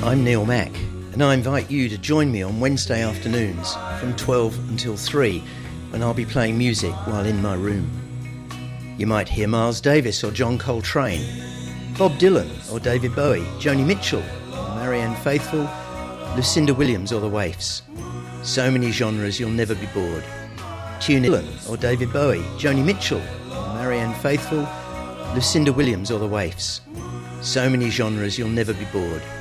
I'm Neil Mack, and I invite you to join me on Wednesday afternoons from 12 until 3 when I'll be playing music while in my room. You might hear Miles Davis or John Coltrane, Bob Dylan or David Bowie, Joni Mitchell or Marianne Faithfull, Lucinda Williams or the Waifs. So many genres you'll never be bored. Tune in or David Bowie, Joni Mitchell or Marianne Faithfull, Lucinda Williams or the Waifs. So many genres you'll never be bored.